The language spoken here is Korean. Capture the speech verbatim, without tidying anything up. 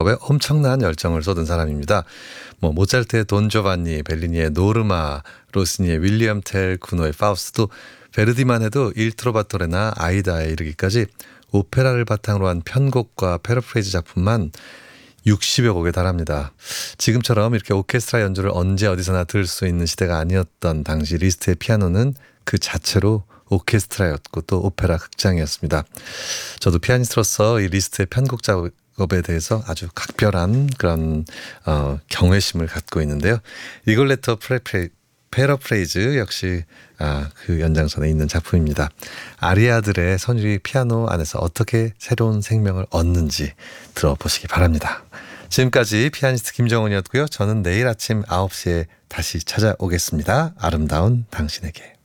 작업에 엄청난 열정을 쏟은 사람입니다. 뭐 모차르트의 돈 조반니, 벨리니의 노르마, 로시니의 윌리엄 텔, 구노의 파우스트, 베르디만 해도 일 트로바토레나 아이다에 이르기까지 오페라를 바탕으로 한 편곡과 패러프레이즈 작품만 육십여 곡에 달합니다. 지금처럼 이렇게 오케스트라 연주를 언제 어디서나 들을 수 있는 시대가 아니었던 당시 리스트의 피아노는 그 자체로 오케스트라였고 또 오페라 극장이었습니다. 저도 피아니스트로서 이 리스트의 편곡 작업에 대해서 아주 각별한 그런 어, 경외심을 갖고 있는데요. 리골레토 프레프레 패러프레이즈 역시 아, 그 연장선에 있는 작품입니다. 아리아들의 선율이 피아노 안에서 어떻게 새로운 생명을 얻는지 들어보시기 바랍니다. 지금까지 피아니스트 김정은이었고요. 저는 내일 아침 아홉 시에 다시 찾아오겠습니다. 아름다운 당신에게.